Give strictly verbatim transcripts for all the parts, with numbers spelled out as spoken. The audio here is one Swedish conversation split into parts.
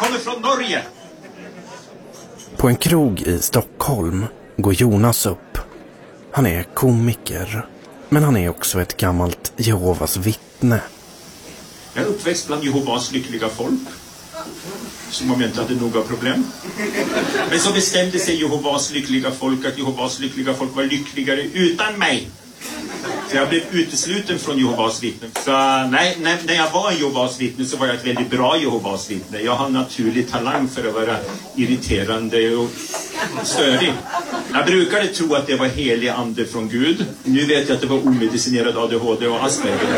kommer från Norge. På en krog i Stockholm går Jonas upp. Han är komiker, men han är också ett gammalt Jehovas vittne. Jag är uppväxt bland Jehovas lyckliga folk. Som om jag inte hade några problem. Men så bestämde sig Jehovas lyckliga folk att Jehovas lyckliga folk var lyckligare utan mig. Så jag blev utesluten från Jehovas vittnen. Så nej, när, när jag var en Jehovas vittne så var jag ett väldigt bra Jehovas vittne. Jag har naturlig talang för att vara irriterande och störig. Jag brukade tro att det var helig ande från Gud. Nu vet jag att det var omedicinerad A D H D och Asperger.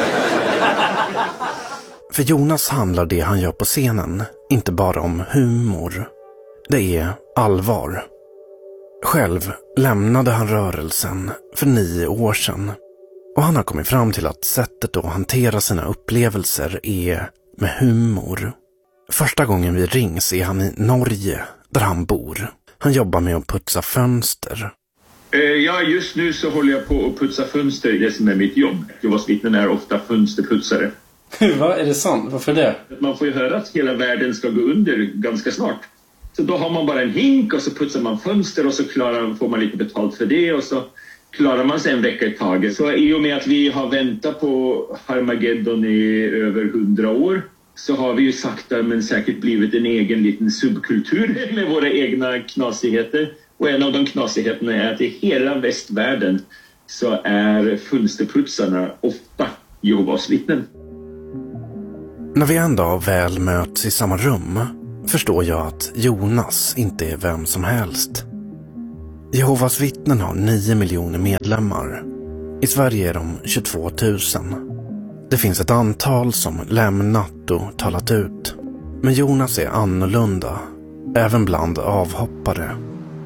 För Jonas handlar det han gör på scenen inte bara om humor. Det är allvar. Själv lämnade han rörelsen för nio år sedan. Och han har kommit fram till att sättet att hantera sina upplevelser är med humor. Första gången vi rings är han i Norge, där han bor. Han jobbar med att putsa fönster. Ja, just nu så håller jag på att putsa fönster. Det som är mitt jobb. Jehovas vittnen är ofta fönsterputsare. Vad är det sant? Varför det? Man får ju höra att hela världen ska gå under ganska snart. Så då har man bara en hink och så putsar man fönster och så klarar, får man lite betalt för det och så klarar man sig en vecka i taget. Så i och med att vi har väntat på Harmageddon i över hundra år så har vi ju sakta men säkert blivit en egen liten subkultur med våra egna knasigheter. Och en av de knasigheterna är att i hela västvärlden så är fönsterputsarna ofta Jehovas vittnen. När vi en dag väl möts i samma rum förstår jag att Jonas inte är vem som helst. Jehovas vittnen har nio miljoner medlemmar. I Sverige är de tjugotvå tusen. Det finns ett antal som lämnat och talat ut. Men Jonas är annorlunda, även bland avhoppare.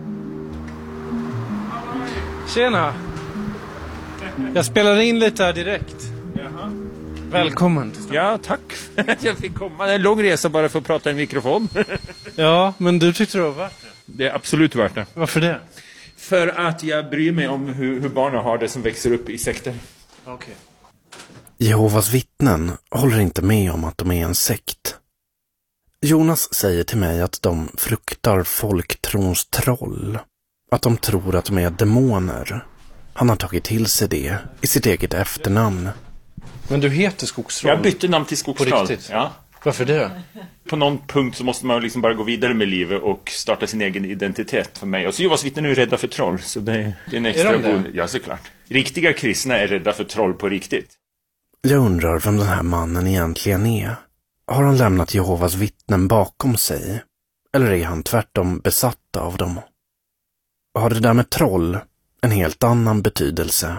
Tjena! Jag spelar in lite här direkt. Jaha. Välkommen. Ja, tack. Jag fick komma. Det är en lång resa bara för att prata i en mikrofon. Ja, men du tyckte det var värt det. Det är absolut värt det. Varför det? För att jag bryr mig om hur, hur barnen har det som växer upp i sekter. Okej. Okay. Jehovas vittnen håller inte med om att de är en sekt. Jonas säger till mig att de fruktar folktrons troll. Att de tror att de är demoner. Han har tagit till sig det i sitt eget efternamn. Men du heter Skogstroll? Jag bytte namn till Skogstroll. På riktigt? Ja. Varför det? På någon punkt så måste man liksom bara gå vidare med livet och starta sin egen identitet för mig. Och så Jehovas vittnen är rädda för troll. Så det är, det är en extra god... Ja, såklart. Riktiga kristna är rädda för troll på riktigt. Jag undrar vem den här mannen egentligen är. Har han lämnat Jehovas vittnen bakom sig? Eller är han tvärtom besatt av dem? Har det där med troll en helt annan betydelse?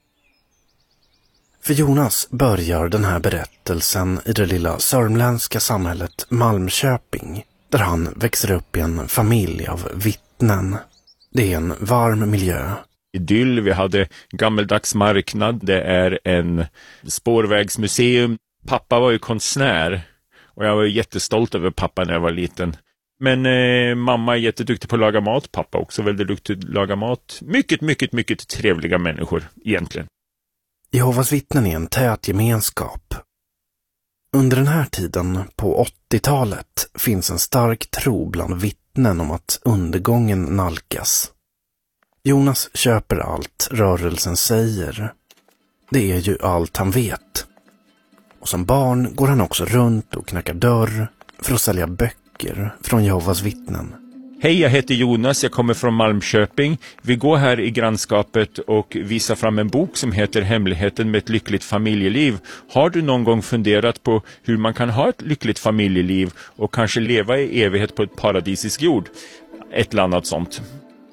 För Jonas börjar den här berättelsen i det lilla sörmländska samhället Malmköping, där han växer upp i en familj av vittnen. Det är en varm miljö. Idyll, vi hade gammeldags marknad, det är en spårvägsmuseum. Pappa var ju konstnär och jag var jättestolt över pappa när jag var liten. Men eh, mamma är jätteduktig på att laga mat, pappa också väldigt duktig att laga mat. Mycket, mycket, mycket trevliga människor egentligen. Jehovas vittnen är en tät gemenskap. Under den här tiden, på åttiotalet, finns en stark tro bland vittnen om att undergången nalkas. Jonas köper allt rörelsen säger. Det är ju allt han vet. Och som barn går han också runt och knackar dörr för att sälja böcker från Jehovas vittnen. Hej, jag heter Jonas, jag kommer från Malmköping. Vi går här i grannskapet och visar fram en bok som heter Hemligheten med ett lyckligt familjeliv. Har du någon gång funderat på hur man kan ha ett lyckligt familjeliv och kanske leva i evighet på ett paradisisk jord? Ett eller annat sånt.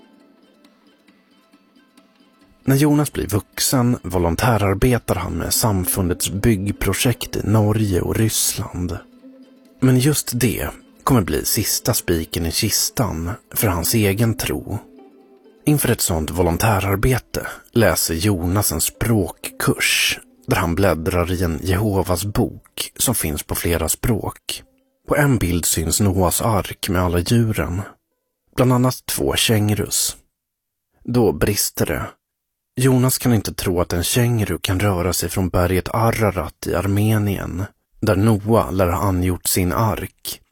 När Jonas blir vuxen volontärarbetar han med samfundets byggprojekt i Norge och Ryssland. Men just det kommer bli sista spiken i kistan för hans egen tro. Inför ett sådant volontärarbete läser Jonas en språkkurs där han bläddrar i en Jehovas bok som finns på flera språk. På en bild syns Noas ark med alla djuren, bland annat två kängurus. Då brister det. Jonas kan inte tro att en känguru kan röra sig från berget Ararat i Armenien, där Noa lär ha angjort sin ark.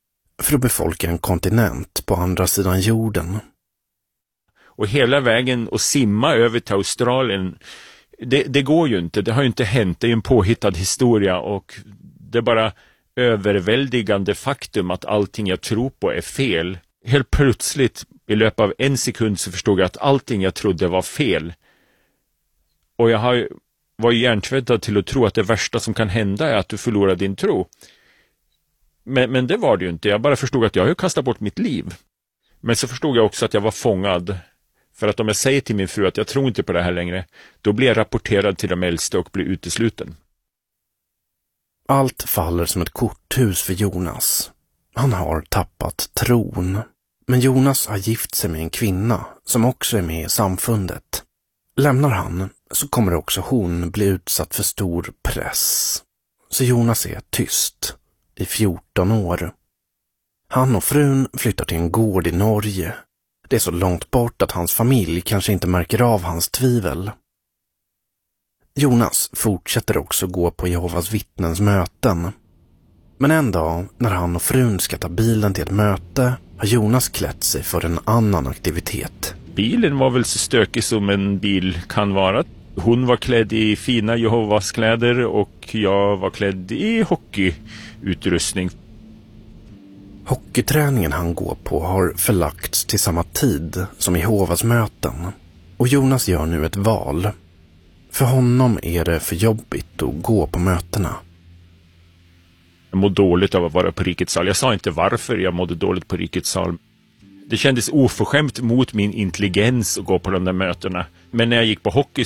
för att befolka en kontinent på andra sidan jorden. Och hela vägen att simma över till Australien, det, det går ju inte. Det har ju inte hänt. Det är en påhittad historia och det är bara överväldigande faktum att allting jag tror på är fel. Helt plötsligt i löpet av en sekund så förstod jag att allting jag trodde var fel. Och jag har, var ju hjärntvättad till att tro att det värsta som kan hända är att du förlorar din tro. Men, men det var det ju inte. Jag bara förstod att jag har ju kastat bort mitt liv. Men så förstod jag också att jag var fångad. För att om jag säger till min fru att jag tror inte på det här längre, då blir jag rapporterad till de äldste och blir utesluten. Allt faller som ett korthus för Jonas. Han har tappat tron. Men Jonas har gift sig med en kvinna som också är med i samfundet. Lämnar han så kommer också hon bli utsatt för stor press. Så Jonas är tyst i fjorton år. Han och frun flyttar till en gård i Norge. Det är så långt bort att hans familj kanske inte märker av hans tvivel. Jonas fortsätter också gå på Jehovas vittnens möten. Men en dag när han och frun ska ta bilen till ett möte har Jonas klätt sig för en annan aktivitet. Bilen var väl så stökig som en bil kan vara. Hon var klädd i fina Jehovas kläder och jag var klädd i hockeyutrustning. Hockeyträningen han går på har förlagts till samma tid som Jehovas möten. Och Jonas gör nu ett val. För honom är det för jobbigt att gå på mötena. Jag mådde dåligt av att vara på Rikets sal. Jag sa inte varför jag mådde dåligt på Rikets sal. Det kändes oförskämt mot min intelligens att gå på de där mötena. Men när jag gick på hockey